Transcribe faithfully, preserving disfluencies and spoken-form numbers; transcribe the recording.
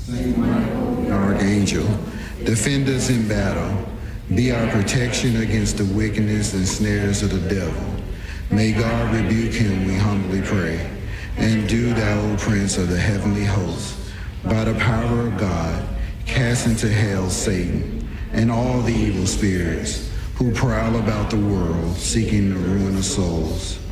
Archangel, defend us in battle. Be our protection against the wickedness and snares of the devil. May God rebuke him, we humbly pray. And do thou, O Prince of the heavenly host, by the power of God, cast into hell Satan and all the evil spirits who prowl about the world seeking the ruin of souls.